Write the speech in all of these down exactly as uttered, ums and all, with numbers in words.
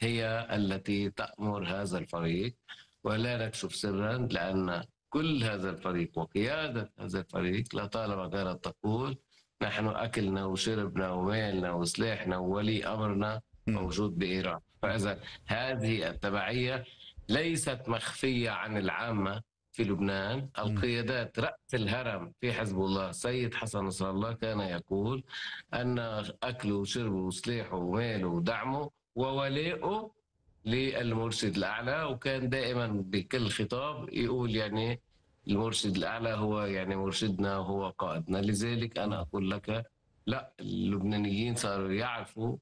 هي التي تأمر هذا الفريق، ولا نكشف سرا لأن كل هذا الفريق وقيادة هذا الفريق لطالما كانت تقول نحن أكلنا وشربنا ومالنا وسلاحنا وولي أمرنا موجود بإيران. فإذا هذه التبعية ليست مخفية عن العامة في لبنان. القيادات، رأس الهرم في حزب الله سيد حسن نصر الله كان يقول أن أكله وشربه وسلاحه وماله ودعمه وولائه للمرشد الأعلى، وكان دائما بكل خطاب يقول يعني المرشد الأعلى هو يعني مرشدنا وهو قائدنا. لذلك أنا أقول لك لا، اللبنانيين صاروا يعرفوا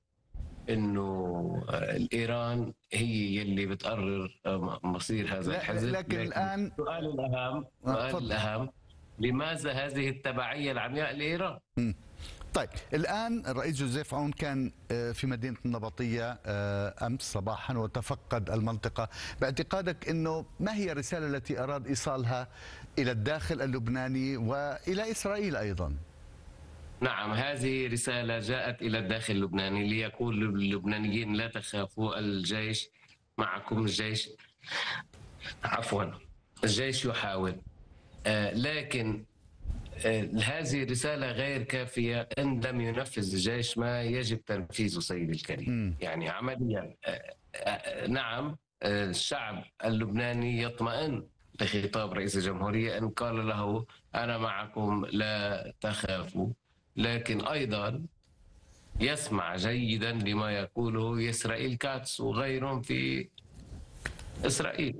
انه ايران هي يلي بتقرر مصير هذا الحزب. لكن, لكن الان السؤال الاهم السؤال الاهم لماذا هذه التبعيه العمياء لايران؟ طيب الآن الرئيس جوزيف عون كان في مدينة النبطية أمس صباحا وتفقد المنطقة. باعتقادك أنه ما هي الرسالة التي أراد إيصالها إلى الداخل اللبناني وإلى إسرائيل أيضا؟ نعم، هذه رسالة جاءت إلى الداخل اللبناني ليقول للبنانيين لا تخافوا، الجيش معكم، الجيش عفوا الجيش يحاول. آه لكن آه هذه الرسالة غير كافية إن لم ينفذ الجيش ما يجب تنفيذه سيد الكريم. م. يعني عمليا آه آه نعم، آه الشعب اللبناني يطمئن لخطاب رئيس الجمهورية إن قال له أنا معكم لا تخافوا، لكن أيضا يسمع جيدا لما يقوله إسرائيل كاتس وغيرهم في إسرائيل.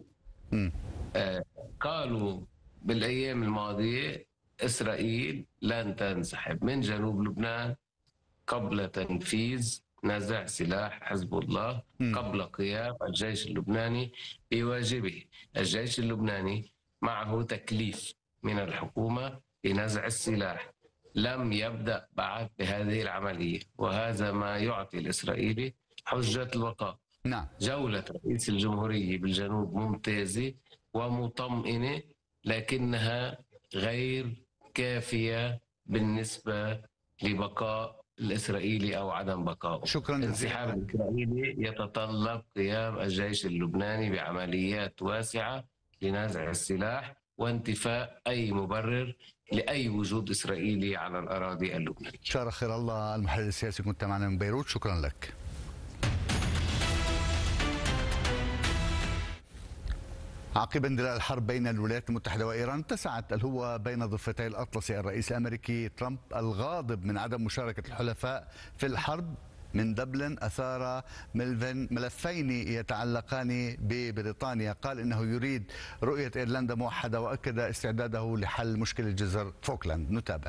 آه قالوا بالأيام الماضية إسرائيل لن تنسحب من جنوب لبنان قبل تنفيذ نزع سلاح حزب الله، قبل قيام الجيش اللبناني بواجبه. الجيش اللبناني معه تكليف من الحكومة بنزع السلاح، لم يبدأ بعد بهذه العملية، وهذا ما يعطي الإسرائيلي حجة البقاء. نعم. جولة رئيس الجمهورية بالجنوب ممتازة ومطمئنة، لكنها غير كافية بالنسبة لبقاء الإسرائيلي أو عدم بقائه. شكرا جزيلا. الانسحاب الإسرائيلي يتطلب قيام الجيش اللبناني بعمليات واسعة لنزع السلاح وانتفاء أي مبرر لأي وجود إسرائيلي على الأراضي اللبنانية. شارع خير الله المحلل السياسي، كنت معنا من بيروت، شكرا لك. عقب اندلاع الحرب بين الولايات المتحدة وإيران اتسعت الهوة بين ضفتي الأطلسي. الرئيس الأمريكي ترامب الغاضب من عدم مشاركة الحلفاء في الحرب من دبلن أثار ملفين يتعلقان ببريطانيا. قال إنه يريد رؤية إيرلندا موحدة وأكد استعداده لحل مشكلة جزر فوكلاند. نتابع.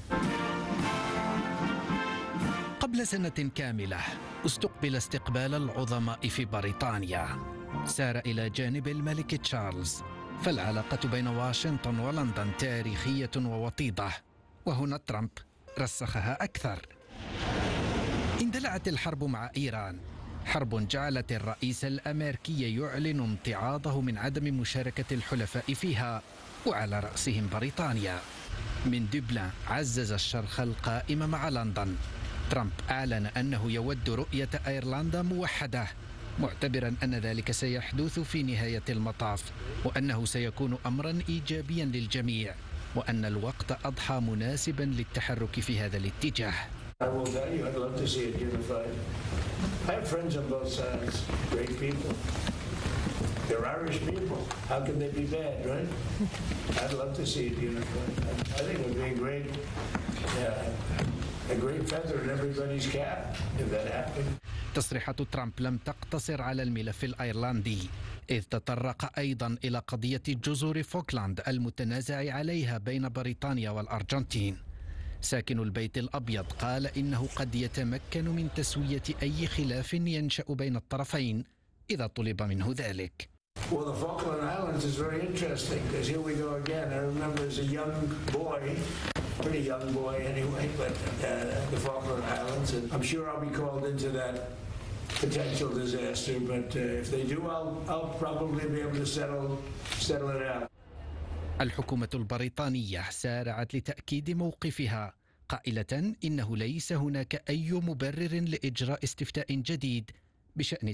قبل سنة كاملة استقبل استقبال العظماء في بريطانيا، سار إلى جانب الملك تشارلز، فالعلاقة بين واشنطن ولندن تاريخية ووطيدة، وهنا ترامب رسخها أكثر. اندلعت الحرب مع إيران، حرب جعلت الرئيس الأمريكي يعلن امتعاضه من عدم مشاركة الحلفاء فيها، وعلى رأسهم بريطانيا. من دبلن عزز الشرخ القائم مع لندن. ترامب أعلن أنه يود رؤية أيرلندا موحدة، معتبرا أن ذلك سيحدث في نهاية المطاف، وأنه سيكون أمرا إيجابيا للجميع، وأن الوقت أضحى مناسبا للتحرك في هذا الاتجاه. I will tell you, I'd love to see it unified. I have friends on both sides, great people. They're Irish people. How can they be bad, right? I'd love to see it unified. I think it would be a great, uh, a great feather in everybody's cap if that happened. تصريحات ترامب لم تقتصر على الملف الأيرلندي، إذ تطرق أيضا إلى قضية جزر فوكلاند المتنازع عليها بين بريطانيا والأرجنتين. ساكن البيت الأبيض قال إنه قد يتمكن من تسوية أي خلاف ينشأ بين الطرفين إذا طلب منه ذلك. Well, the Falkland Islands is very interesting because here we go again. I remember as a young boy, pretty young boy anyway, but uh, the Falkland Islands, and I'm sure I'll be called into that potential disaster. But uh, if they do, I'll I'll probably be able to settle settle it out. الحكومة البريطانية سارعت لتأكيد موقفها، قائلة إنه ليس هناك أي مبرر لإجراء استفتاء جديد بشأن